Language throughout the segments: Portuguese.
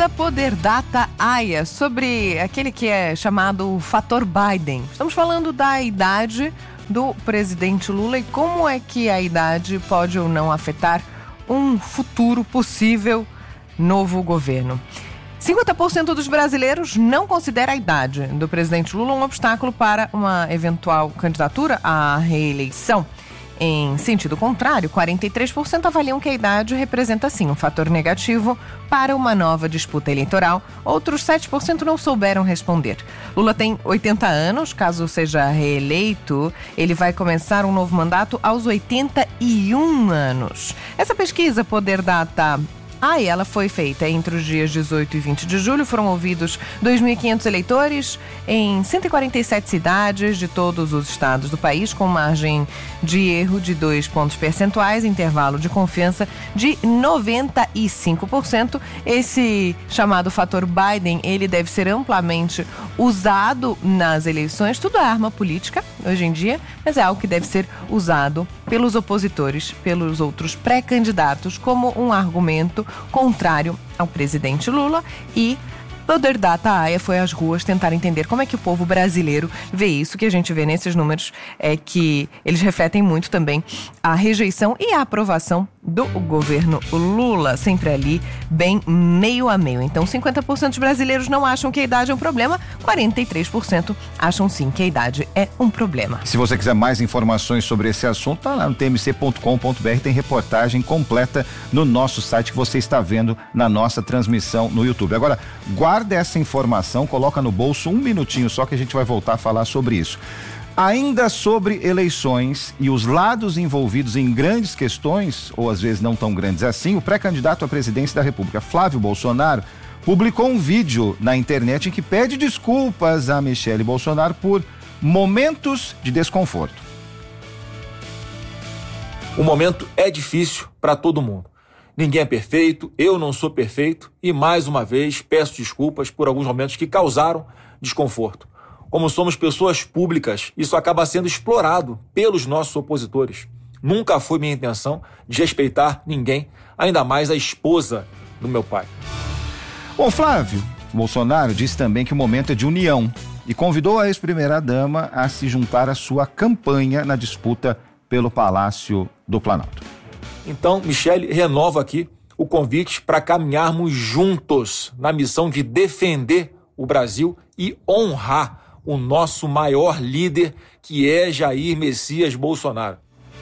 pesquisa Poder Data AIA sobre aquele que é chamado fator Biden. Estamos falando da idade do presidente Lula e como é que a idade pode ou não afetar um futuro possível novo governo. 50% dos brasileiros não considera a idade do presidente Lula um obstáculo para uma eventual candidatura à reeleição. Em sentido contrário, 43% avaliam que a idade representa, sim, um fator negativo para uma nova disputa eleitoral. Outros 7% não souberam responder. Lula tem 80 anos, caso seja reeleito, ele vai começar um novo mandato aos 81 anos. Essa pesquisa Poder Data ela foi feita entre os dias 18 e 20 de julho. Foram ouvidos 2.500 eleitores em 147 cidades de todos os estados do país, com margem de erro de 2 pontos percentuais, intervalo de confiança de 95%. Esse chamado fator Biden, ele deve ser amplamente usado nas eleições. Tudo é arma política hoje em dia, mas é algo que deve ser usado pelos opositores, pelos outros pré-candidatos, como um argumento contrário ao presidente Lula. E Poder Data AIA foi às ruas tentar entender como é que o povo brasileiro vê isso. Que a gente vê nesses números é que eles refletem muito também a rejeição e a aprovação do governo Lula, sempre ali bem meio a meio. Então 50% dos brasileiros não acham que a idade é um problema, 43% acham sim que a idade é um problema. Se você quiser mais informações sobre esse assunto, tá lá no tmc.com.br, tem reportagem completa no nosso site que você está vendo na nossa transmissão no YouTube. Agora, guarda essa informação, coloca no bolso um minutinho só que a gente vai voltar a falar sobre isso. Ainda sobre eleições e os lados envolvidos em grandes questões, ou às vezes não tão grandes assim, o pré-candidato à presidência da República, Flávio Bolsonaro, publicou um vídeo na internet em que pede desculpas a Michele Bolsonaro por momentos de desconforto. O momento é difícil para todo mundo. Ninguém é perfeito, eu não sou perfeito e, mais uma vez, peço desculpas por alguns momentos que causaram desconforto. Como somos pessoas públicas, isso acaba sendo explorado pelos nossos opositores. Nunca foi minha intenção desrespeitar ninguém, ainda mais a esposa do meu pai. Bom, Flávio Bolsonaro disse também que o momento é de união e convidou a ex-primeira-dama a se juntar à sua campanha na disputa pelo Palácio do Planalto. Então, Michele, renova aqui o convite para caminharmos juntos na missão de defender o Brasil e honrar o nosso maior líder, que é Jair Messias Bolsonaro.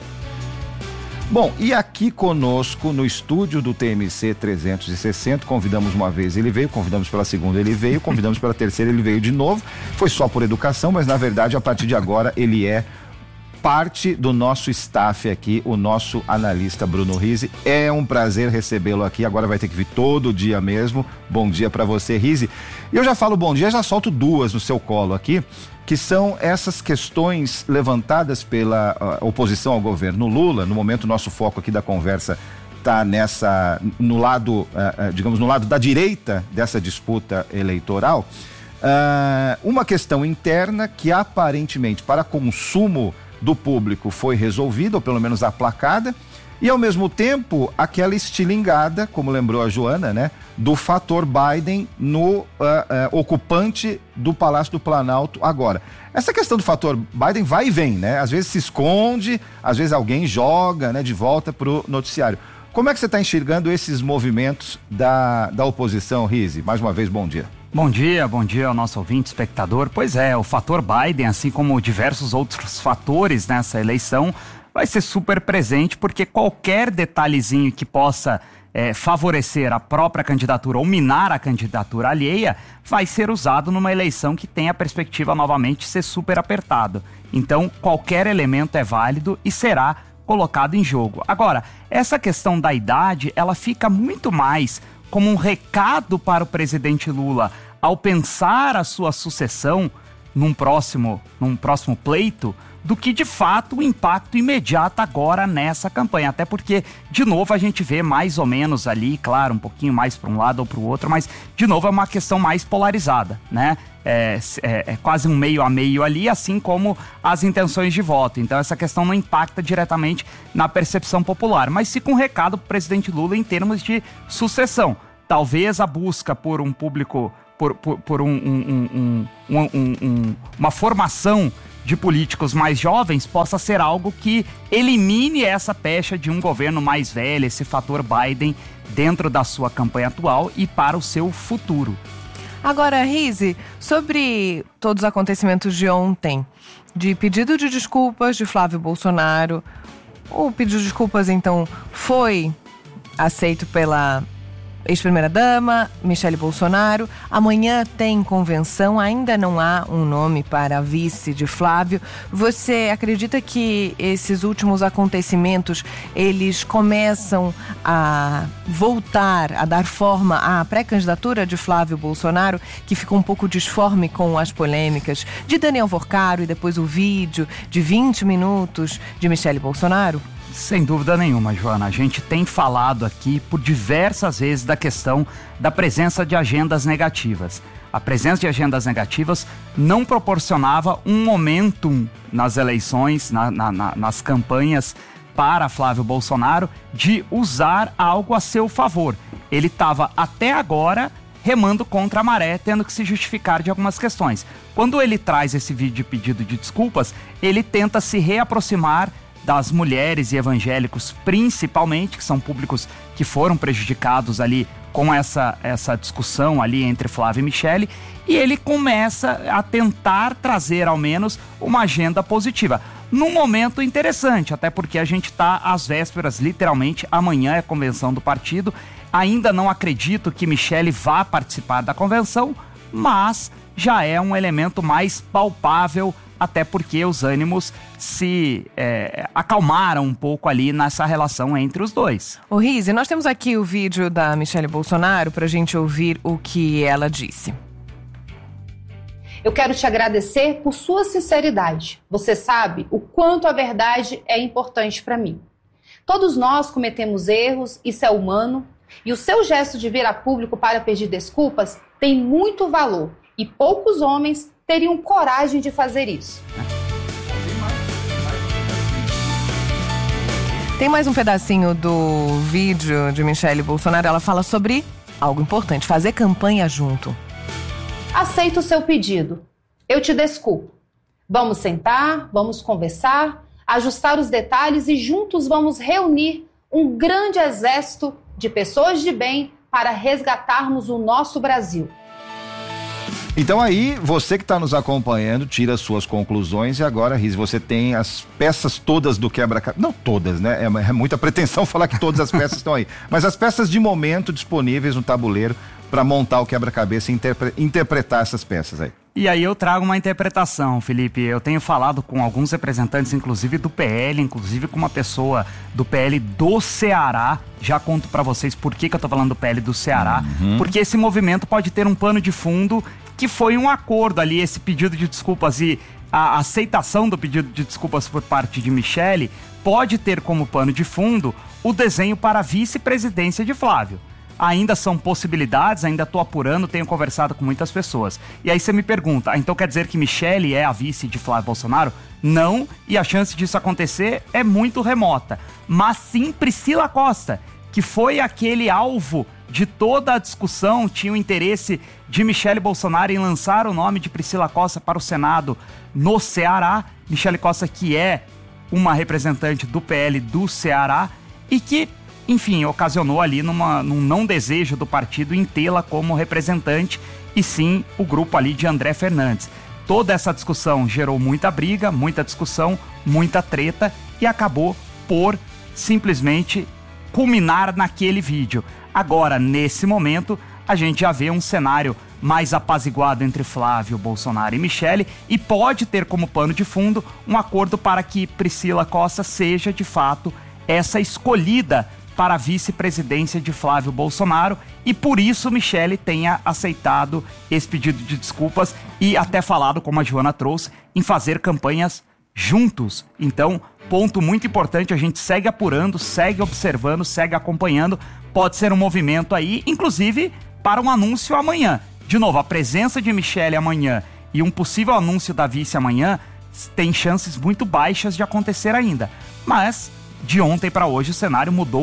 Bom, e aqui conosco no estúdio do TMC 360, convidamos uma vez, ele veio, convidamos pela segunda, ele veio, convidamos pela terceira, ele veio de novo. Foi só por educação, mas na verdade a partir de agora ele é parte do nosso staff aqui, o nosso analista Bruno Rizzi. É um prazer recebê-lo aqui, agora vai ter que vir todo dia mesmo. Bom dia para você, Rizzi. E eu já falo bom dia, já solto duas no seu colo aqui, que são essas questões levantadas pela oposição ao governo Lula. No momento, o nosso foco aqui da conversa está no lado, digamos, no lado da direita dessa disputa eleitoral. Uma questão interna que aparentemente para consumo do público foi resolvida, ou pelo menos aplacada, e ao mesmo tempo aquela estilingada, como lembrou a Joana, né, do fator Biden no ocupante do Palácio do Planalto agora. Essa questão do fator Biden vai e vem, né? Às vezes se esconde, às vezes alguém joga, né, de volta pro noticiário. Como é que você está enxergando esses movimentos da oposição, Rizzi? Mais uma vez, bom dia. Bom dia ao nosso ouvinte, espectador. Pois é, o fator Biden, assim como diversos outros fatores nessa eleição, vai ser super presente, porque qualquer detalhezinho que possa favorecer a própria candidatura ou minar a candidatura alheia vai ser usado numa eleição que tem a perspectiva novamente de ser super apertado. Então, qualquer elemento é válido e será colocado em jogo. Agora, essa questão da idade, ela fica muito mais como um recado para o presidente Lula ao pensar a sua sucessão num próximo pleito, do que de fato o impacto imediato agora nessa campanha. Até porque, de novo, a gente vê mais ou menos ali, claro, um pouquinho mais para um lado ou para o outro, mas de novo é uma questão mais polarizada, né? É quase um meio a meio ali, assim como as intenções de voto. Então essa questão não impacta diretamente na percepção popular, mas fica um recado para o presidente Lula em termos de sucessão. talvez a busca por um público, por uma formação de políticos mais jovens possa ser algo que elimine essa pecha de um governo mais velho, esse fator Biden, dentro da sua campanha atual e para o seu futuro. Agora, Rizzi, sobre todos os acontecimentos de ontem, de pedido de desculpas de Flávio Bolsonaro, o pedido de desculpas, então, foi aceito pela ex-primeira-dama, Michele Bolsonaro. Amanhã tem convenção, ainda não há um nome para a vice de Flávio. Você acredita que esses últimos acontecimentos, eles começam a voltar, a dar forma à pré-candidatura de Flávio Bolsonaro, que ficou um pouco disforme com as polêmicas de Daniel Vorcaro e depois o vídeo de 20 minutos de Michele Bolsonaro? Sem dúvida nenhuma, Joana. A gente tem falado aqui por diversas vezes da questão da presença de agendas negativas. A presença de agendas negativas não proporcionava um momentum nas eleições, nas campanhas para Flávio Bolsonaro de usar algo a seu favor. Ele estava até agora remando contra a maré, tendo que se justificar de algumas questões. Quando ele traz esse vídeo de pedido de desculpas, ele tenta se reaproximar das mulheres e evangélicos, principalmente, que são públicos que foram prejudicados ali com essa discussão ali entre Flávio e Michele, e ele começa a tentar trazer ao menos uma agenda positiva. Num momento interessante, até porque a gente está às vésperas, literalmente, amanhã é a convenção do partido. Ainda não acredito que Michele vá participar da convenção, mas já é um elemento mais palpável, até porque os ânimos se acalmaram um pouco ali nessa relação entre os dois. Ô Rizzi, nós temos aqui o vídeo da Michele Bolsonaro para a gente ouvir o que ela disse. Eu quero te agradecer por sua sinceridade. Você sabe o quanto a verdade é importante para mim. Todos nós cometemos erros, isso é humano, e o seu gesto de vir a público para pedir desculpas tem muito valor, e poucos homens teriam coragem de fazer isso. Tem mais um pedacinho do vídeo de Michele Bolsonaro. Ela fala sobre algo importante, fazer campanha junto. Aceito o seu pedido. Eu te desculpo. Vamos sentar, vamos conversar, ajustar os detalhes e juntos vamos reunir um grande exército de pessoas de bem para resgatarmos o nosso Brasil. Então aí, você que está nos acompanhando, tira as suas conclusões. E agora, Rizzi, você tem as peças todas do quebra-cabeça. Não todas, né? É muita pretensão falar que todas as peças estão aí. Mas as peças de momento disponíveis no tabuleiro para montar o quebra-cabeça e interpretar essas peças aí. E aí eu trago uma interpretação, Felipe. Eu tenho falado com alguns representantes, inclusive do PL, inclusive com uma pessoa do PL do Ceará. Já conto para vocês por que eu tô falando do PL do Ceará. Porque esse movimento pode ter um pano de fundo que foi um acordo ali, esse pedido de desculpas e a aceitação do pedido de desculpas por parte de Michele pode ter como pano de fundo o desenho para a vice-presidência de Flávio. Ainda são possibilidades, ainda estou apurando, tenho conversado com muitas pessoas. E aí você me pergunta, então quer dizer que Michele é a vice de Flávio Bolsonaro? Não, e a chance disso acontecer é muito remota. Mas sim Priscila Costa, que foi aquele alvo de toda a discussão, tinha o interesse de Michele Bolsonaro em lançar o nome de Priscila Costa para o Senado no Ceará. Michele Costa, que é uma representante do PL do Ceará e que, enfim, ocasionou ali num não desejo do partido em tê-la como representante, e sim o grupo ali de André Fernandes. Toda essa discussão gerou muita briga, muita discussão, muita treta e acabou por simplesmente culminar naquele vídeo. Agora, nesse momento, a gente já vê um cenário mais apaziguado entre Flávio Bolsonaro e Michele e pode ter como pano de fundo um acordo para que Priscila Costa seja, de fato, essa escolhida para a vice-presidência de Flávio Bolsonaro, e por isso Michele tenha aceitado esse pedido de desculpas e até falado, como a Joana trouxe, em fazer campanhas juntos. Então, ponto muito importante, a gente segue apurando, segue observando, segue acompanhando. Pode ser um movimento aí, inclusive, para um anúncio amanhã. De novo, a presença de Michele amanhã e um possível anúncio da vice amanhã tem chances muito baixas de acontecer ainda. Mas, de ontem para hoje, o cenário mudou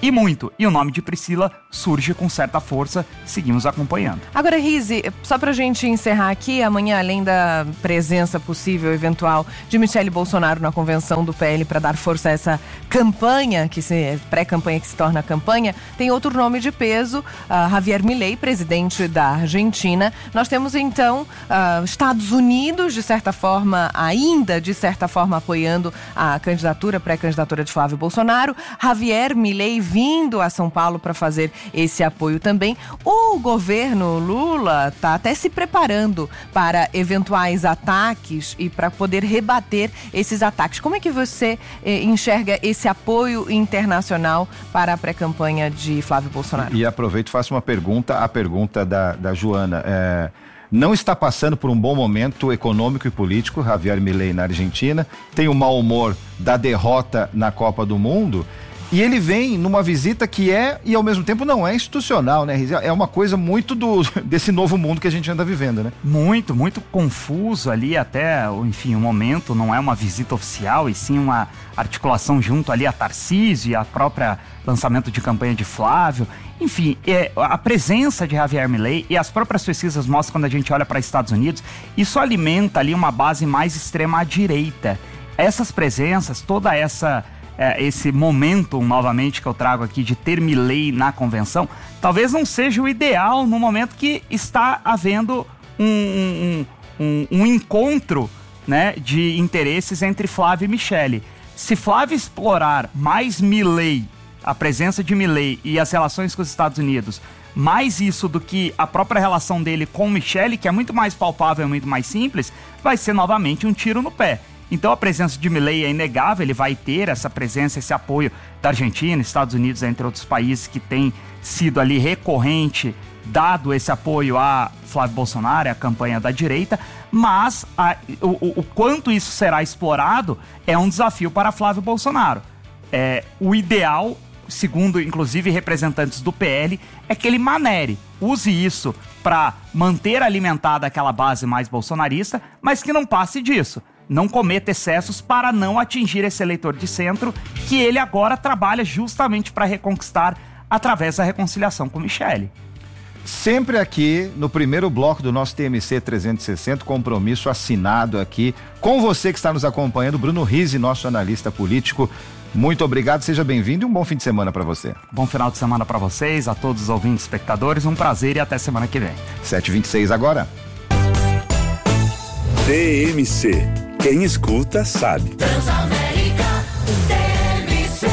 e muito. E o nome de Priscila surge com certa força, seguimos acompanhando. Agora, Rizzi, só pra gente encerrar aqui, amanhã, além da presença possível, eventual, de Michele Bolsonaro na convenção do PL para dar força a essa campanha, pré-campanha que se torna campanha, tem outro nome de peso, Javier Milei, presidente da Argentina. Nós temos, então, Estados Unidos, de certa forma, apoiando a pré-candidatura de Flávio Bolsonaro. Javier Milei vindo a São Paulo para fazer esse apoio também. O governo Lula está até se preparando para eventuais ataques e para poder rebater esses ataques. Como é que você enxerga esse apoio internacional para a pré-campanha de Flávio Bolsonaro? E aproveito e faço a pergunta da Joana. Não está passando por um bom momento econômico e político, Javier Milei na Argentina, tem o mau humor da derrota na Copa do Mundo, e ele vem numa visita que e ao mesmo tempo não é institucional, né? É uma coisa muito desse novo mundo que a gente anda vivendo, né? Muito, muito confuso ali até, enfim, o momento não é uma visita oficial e sim uma articulação junto ali a Tarcísio e a própria lançamento de campanha de Flávio. Enfim, a presença de Javier Milei e as próprias pesquisas mostram, quando a gente olha para Estados Unidos, isso alimenta ali uma base mais extrema à direita. Essas presenças, toda esse momento, novamente, que eu trago aqui de ter Milei na convenção, talvez não seja o ideal no momento que está havendo um encontro, né, de interesses entre Flávio e Michele. Se Flávio explorar mais Milei, a presença de Milei e as relações com os Estados Unidos, mais isso do que a própria relação dele com Michele, que é muito mais palpável, muito mais simples, vai ser novamente um tiro no pé. Então a presença de Milei é inegável, ele vai ter essa presença, esse apoio da Argentina, Estados Unidos, entre outros países que tem sido ali recorrente, dado esse apoio a Flávio Bolsonaro, a campanha da direita, mas o quanto isso será explorado é um desafio para Flávio Bolsonaro. O ideal, segundo inclusive representantes do PL, é que ele manere, use isso para manter alimentada aquela base mais bolsonarista, mas que não passe disso. Não cometa excessos para não atingir esse eleitor de centro que ele agora trabalha justamente para reconquistar através da reconciliação com Michele. Sempre aqui no primeiro bloco do nosso TMC 360, compromisso assinado aqui com você que está nos acompanhando, Bruno Rizzi, nosso analista político. Muito obrigado, seja bem-vindo e um bom fim de semana para você. Bom final de semana para vocês, a todos os ouvintes e espectadores, um prazer e até semana que vem. 7h26 agora. TMC. Quem escuta sabe. Transamérica, TMC.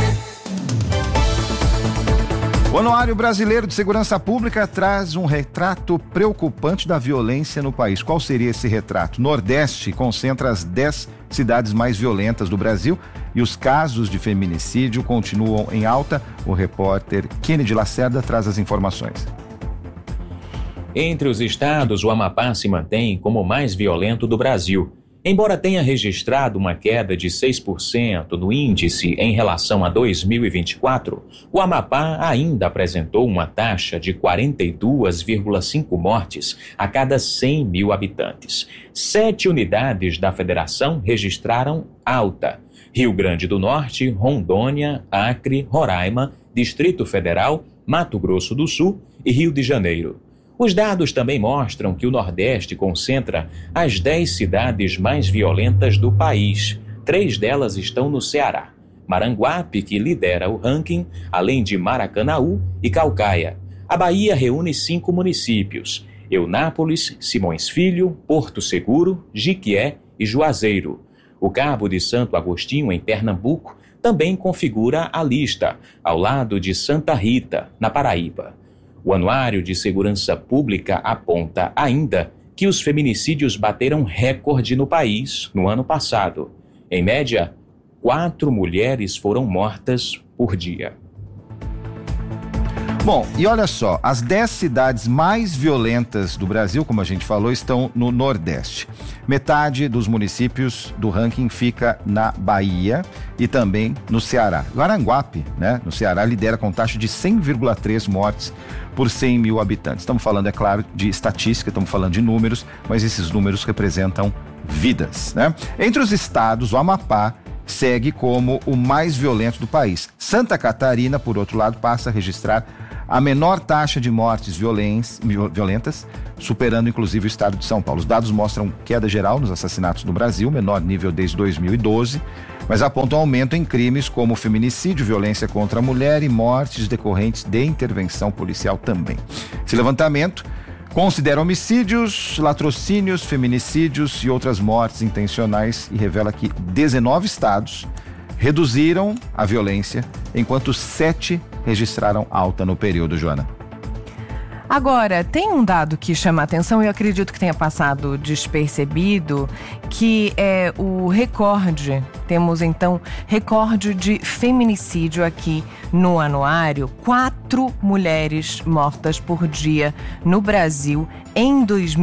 O Anuário Brasileiro de Segurança Pública traz um retrato preocupante da violência no país. Qual seria esse retrato? Nordeste concentra as 10 cidades mais violentas do Brasil e os casos de feminicídio continuam em alta. O repórter Kennedy Lacerda traz as informações. Entre os estados, o Amapá se mantém como o mais violento do Brasil. Embora tenha registrado uma queda de 6% no índice em relação a 2024, o Amapá ainda apresentou uma taxa de 42,5 mortes a cada 100 mil habitantes. 7 unidades da federação registraram alta: Rio Grande do Norte, Rondônia, Acre, Roraima, Distrito Federal, Mato Grosso do Sul e Rio de Janeiro. Os dados também mostram que o Nordeste concentra as 10 cidades mais violentas do país. 3 delas estão no Ceará. Maranguape, que lidera o ranking, além de Maracanaú e Caucaia. A Bahia reúne 5 municípios: Eunápolis, Simões Filho, Porto Seguro, Jiquié e Juazeiro. O Cabo de Santo Agostinho, em Pernambuco, também configura a lista, ao lado de Santa Rita, na Paraíba. O Anuário de Segurança Pública aponta ainda que os feminicídios bateram recorde no país no ano passado. Em média, 4 mulheres foram mortas por dia. Bom, e olha só, as 10 cidades mais violentas do Brasil, como a gente falou, estão no Nordeste. Metade dos municípios do ranking fica na Bahia e também no Ceará. Maranguape, né, no Ceará, lidera com taxa de 100,3 mortes por 100 mil habitantes. Estamos falando, é claro, de estatística, estamos falando de números, mas esses números representam vidas, né? Entre os estados, o Amapá segue como o mais violento do país. Santa Catarina, por outro lado, passa a registrar a menor taxa de mortes violentas, superando inclusive o estado de São Paulo. Os dados mostram queda geral nos assassinatos no Brasil, menor nível desde 2012, mas apontam aumento em crimes como feminicídio, violência contra a mulher e mortes decorrentes de intervenção policial também. Esse levantamento considera homicídios, latrocínios, feminicídios e outras mortes intencionais e revela que 19 estados reduziram a violência, enquanto 7 registraram alta no período, Joana. Agora, tem um dado que chama a atenção e eu acredito que tenha passado despercebido, que é o recorde. Temos, então, recorde de feminicídio aqui no anuário. 4 mulheres mortas por dia no Brasil em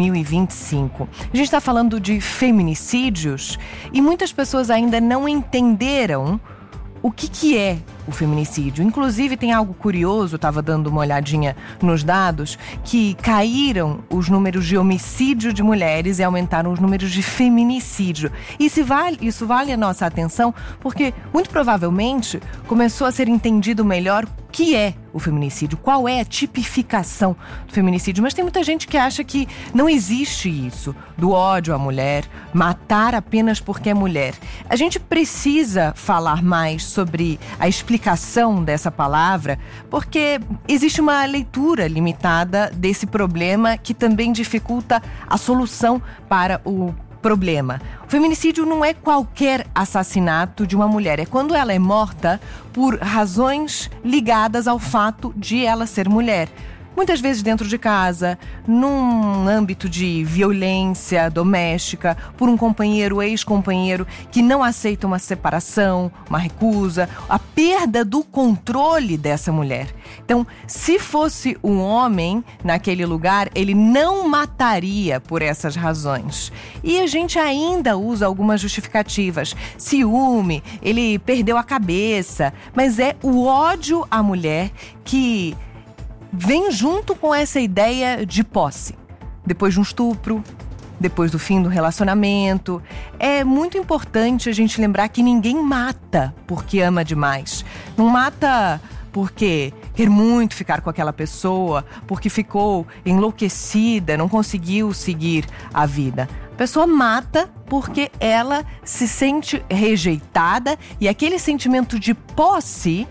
2025. A gente está falando de feminicídios e muitas pessoas ainda não entenderam o que é o feminicídio. Inclusive, tem algo curioso, estava dando uma olhadinha nos dados, que caíram os números de homicídio de mulheres e aumentaram os números de feminicídio. Isso vale a nossa atenção, porque, muito provavelmente, começou a ser entendido melhor o que é o feminicídio, qual é a tipificação do feminicídio. Mas tem muita gente que acha que não existe isso, do ódio à mulher, matar apenas porque é mulher. A gente precisa falar mais sobre a explicação dessa palavra, porque existe uma leitura limitada desse problema que também dificulta a solução para o problema. O feminicídio não é qualquer assassinato de uma mulher, é quando ela é morta por razões ligadas ao fato de ela ser mulher. Muitas vezes dentro de casa, num âmbito de violência doméstica, por um companheiro ou ex-companheiro que não aceita uma separação, uma recusa, a perda do controle dessa mulher. Então, se fosse um homem naquele lugar, ele não mataria por essas razões. E a gente ainda usa algumas justificativas. Ciúme, ele perdeu a cabeça, mas é o ódio à mulher que vem junto com essa ideia de posse. Depois de um estupro, depois do fim do relacionamento. É muito importante a gente lembrar que ninguém mata porque ama demais. Não mata porque quer muito ficar com aquela pessoa, porque ficou enlouquecida, não conseguiu seguir a vida. A pessoa mata porque ela se sente rejeitada e aquele sentimento de posse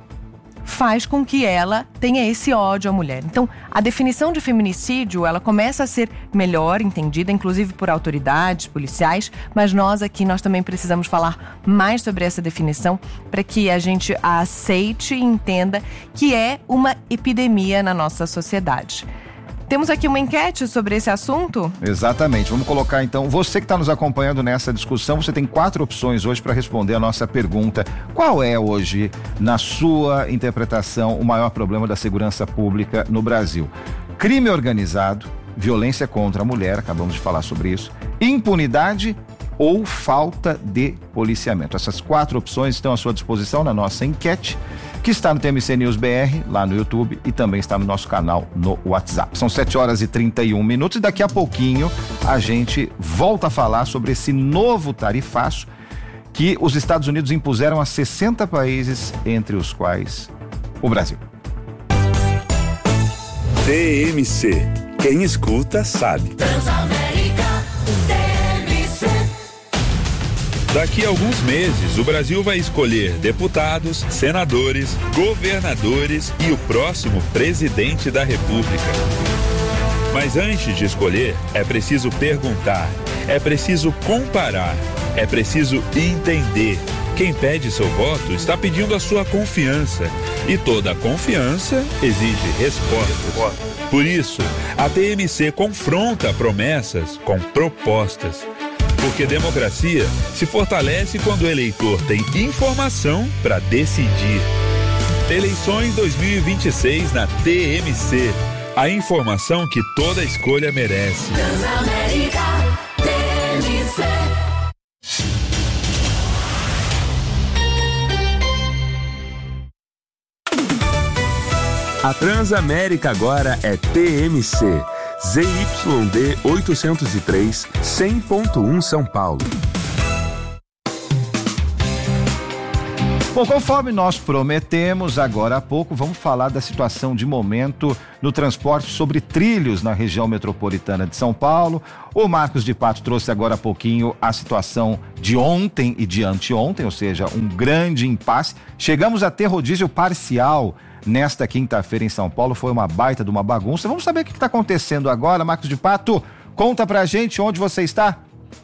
faz com que ela tenha esse ódio à mulher. Então, a definição de feminicídio, ela começa a ser melhor entendida, inclusive por autoridades policiais, mas nós também precisamos falar mais sobre essa definição para que a gente a aceite e entenda que é uma epidemia na nossa sociedade. Temos aqui uma enquete sobre esse assunto? Exatamente. Vamos colocar então, você que está nos acompanhando nessa discussão, você tem 4 opções hoje para responder a nossa pergunta. Qual é hoje, na sua interpretação, o maior problema da segurança pública no Brasil? Crime organizado, violência contra a mulher, acabamos de falar sobre isso, impunidade ou falta de policiamento. Essas 4 opções estão à sua disposição na nossa enquete, que está no TMC News BR, lá no YouTube, e também está no nosso canal no WhatsApp. São 7h31 e daqui a pouquinho a gente volta a falar sobre esse novo tarifaço que os Estados Unidos impuseram a 60 países, entre os quais o Brasil. TMC. Quem escuta sabe. Daqui a alguns meses, o Brasil vai escolher deputados, senadores, governadores e o próximo presidente da República. Mas antes de escolher, é preciso perguntar, é preciso comparar, é preciso entender. Quem pede seu voto está pedindo a sua confiança. E toda confiança exige respostas. Por isso, a TMC confronta promessas com propostas. Porque democracia se fortalece quando o eleitor tem informação para decidir. Eleições 2026 na TMC. A informação que toda escolha merece. Transamérica, TMC. A Transamérica agora é TMC. ZYD 803, 100.1 São Paulo. Bom, conforme nós prometemos agora há pouco, vamos falar da situação de momento no transporte sobre trilhos na região metropolitana de São Paulo. O Marcos de Pato trouxe agora há pouquinho a situação de ontem e de anteontem, ou seja, um grande impasse. Chegamos a ter rodízio parcial nesta quinta-feira em São Paulo, foi uma baita de uma bagunça. Vamos saber o que está acontecendo agora. Marcos de Pato, conta pra gente onde você está.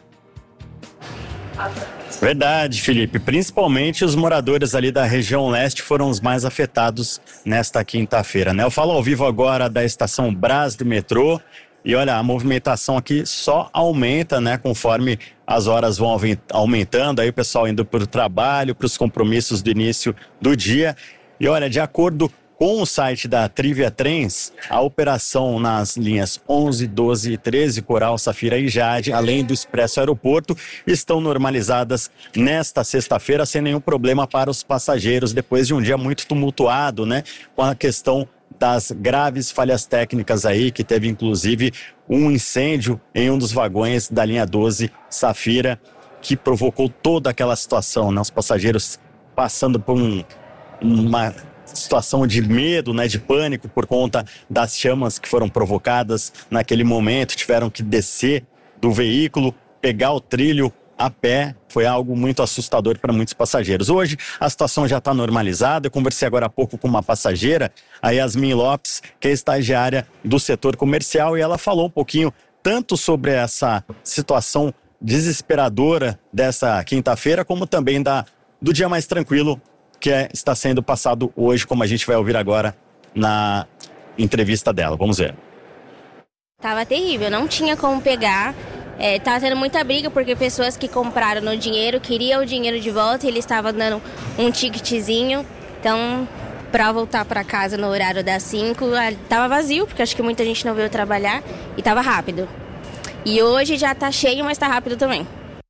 Verdade, Felipe. Principalmente os moradores ali da região leste foram os mais afetados nesta quinta-feira, né? Eu falo ao vivo agora da estação Brás do metrô e olha, a movimentação aqui só aumenta, né? Conforme as horas vão aumentando, aí o pessoal indo para o trabalho, para os compromissos do início do dia. E olha, de acordo com o site da Trivia Trens, a operação nas linhas 11, 12 e 13, Coral, Safira e Jade, além do Expresso Aeroporto, estão normalizadas nesta sexta-feira sem nenhum problema para os passageiros, depois de um dia muito tumultuado, né? Com a questão das graves falhas técnicas aí, que teve inclusive um incêndio em um dos vagões da linha 12, Safira, que provocou toda aquela situação, né? Os passageiros passando por uma situação de medo, né, de pânico por conta das chamas que foram provocadas naquele momento, tiveram que descer do veículo, pegar o trilho a pé, foi algo muito assustador para muitos passageiros. Hoje a situação já está normalizada, eu conversei agora há pouco com uma passageira, a Yasmin Lopes, que é estagiária do setor comercial, e ela falou um pouquinho tanto sobre essa situação desesperadora dessa quinta-feira, como também do dia mais tranquilo que está sendo passado hoje, como a gente vai ouvir agora na entrevista dela. Vamos ver. Tava terrível, não tinha como pegar. Tava tendo muita briga porque pessoas que compraram no dinheiro queriam o dinheiro de volta e eles estavam dando um ticketzinho. Então, para voltar para casa no horário das 5, tava vazio, porque acho que muita gente não veio trabalhar e tava rápido. E hoje já tá cheio, mas tá rápido também.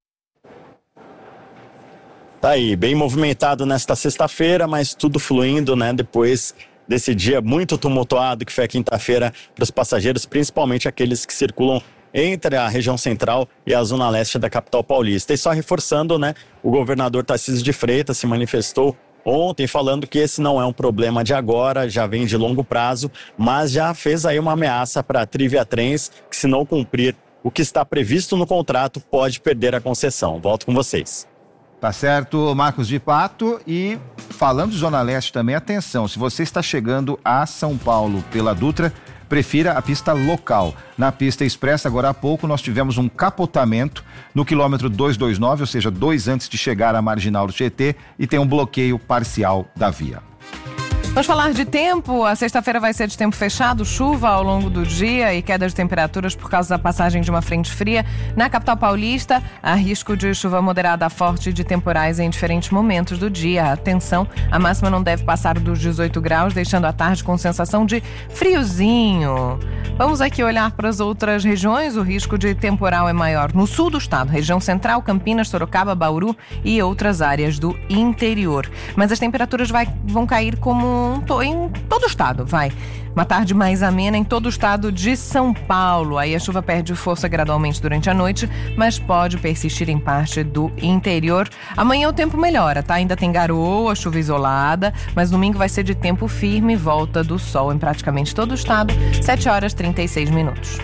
Tá aí, bem movimentado nesta sexta-feira, mas tudo fluindo, né? Depois desse dia muito tumultuado que foi a quinta-feira para os passageiros, principalmente aqueles que circulam entre a região central e a zona leste da capital paulista. E só reforçando, né? O governador Tarcísio de Freitas se manifestou ontem falando que esse não é um problema de agora, já vem de longo prazo, mas já fez aí uma ameaça para a Trivia Trens, que se não cumprir o que está previsto no contrato, pode perder a concessão. Volto com vocês. Tá certo, Marcos de Pato. E falando de Zona Leste também, atenção, se você está chegando a São Paulo pela Dutra, prefira a pista local. Na pista expressa, agora há pouco, nós tivemos um capotamento no quilômetro 229, ou seja, 2 antes de chegar à Marginal do Tietê, e tem um bloqueio parcial da via. Vamos falar de tempo. A sexta-feira vai ser de tempo fechado, chuva ao longo do dia e queda de temperaturas por causa da passagem de uma frente fria. Na capital paulista, há risco de chuva moderada a forte e de temporais em diferentes momentos do dia. Atenção, a máxima não deve passar dos 18 graus, deixando a tarde com sensação de friozinho. Vamos aqui olhar para as outras regiões. O risco de temporal é maior no sul do estado, região central, Campinas, Sorocaba, Bauru e outras áreas do interior. Mas as temperaturas vão cair como em todo o estado, vai. Uma tarde mais amena em todo o estado de São Paulo. Aí a chuva perde força gradualmente durante a noite, mas pode persistir em parte do interior. Amanhã o tempo melhora, tá? Ainda tem garoa, chuva isolada, mas domingo vai ser de tempo firme e volta do sol em praticamente todo o estado, 7h36.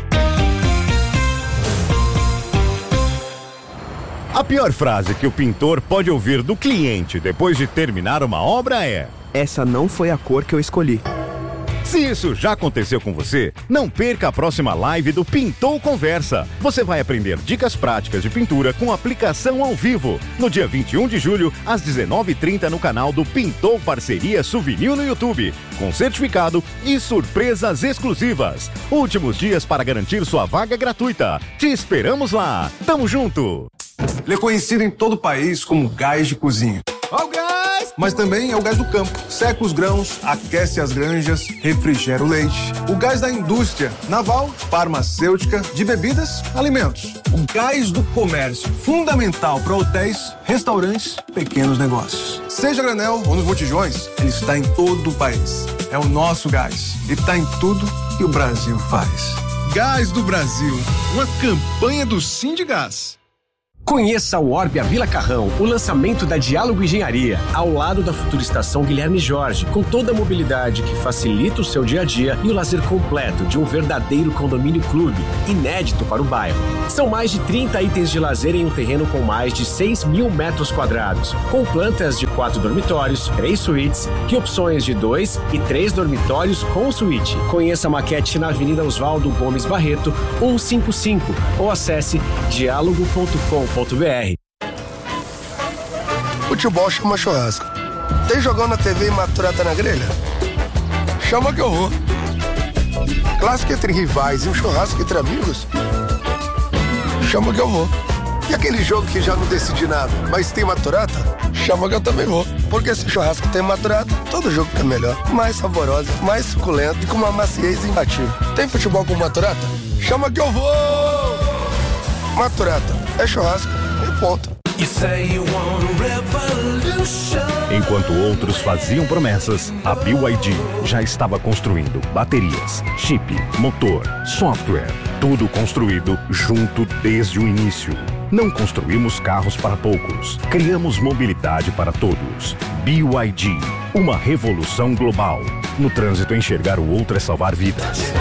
A pior frase que o pintor pode ouvir do cliente depois de terminar uma obra é: essa não foi a cor que eu escolhi. Se isso já aconteceu com você, não perca a próxima live do Pintou Conversa. Você vai aprender dicas práticas de pintura com aplicação ao vivo, no dia 21 de julho, às 19h30, no canal do Pintou Parceria Souvenir no YouTube, com certificado e surpresas exclusivas. Últimos dias para garantir sua vaga gratuita. Te esperamos lá. Tamo junto! Ele é conhecido em todo o país como gás de cozinha. Ó o gás! Mas também é o gás do campo. Seca os grãos, aquece as granjas, refrigera o leite. O gás da indústria naval, farmacêutica, de bebidas, alimentos. O gás do comércio, fundamental para hotéis, restaurantes, pequenos negócios. Seja granel ou nos botijões, ele está em todo o país. É o nosso gás e está em tudo que o Brasil faz. Gás do Brasil, uma campanha do Sindigás. Conheça o Orbia Vila Carrão, o lançamento da Diálogo Engenharia, ao lado da futura estação Guilherme Jorge, com toda a mobilidade que facilita o seu dia a dia e o lazer completo de um verdadeiro condomínio clube, inédito para o bairro. São mais de 30 itens de lazer em um terreno com mais de 6.000 metros quadrados, com plantas de 4 dormitórios, 3 suítes e opções de 2 e 3 dormitórios com suíte. Conheça a maquete na Avenida Oswaldo Gomes Barreto, 155, ou acesse diálogo.com.br. Futebol chama churrasco. Tem jogão na TV e maturata na grelha? Chama que eu vou. Clássico entre rivais e um churrasco entre amigos? Chama que eu vou. E aquele jogo que já não decidi nada, mas tem maturata? Chama que eu também vou. Porque se o churrasco tem maturata, todo jogo fica melhor. Mais saborosa, mais suculento e com uma maciez imbatível. Tem futebol com maturata? Chama que eu vou! Maturata, é churrasco e ponto. Enquanto outros faziam promessas, a BYD já estava construindo baterias, chip, motor, software, tudo construído junto desde o início. Não construímos carros para poucos, criamos mobilidade para todos. BYD, uma revolução global. No trânsito, enxergar o outro é salvar vidas.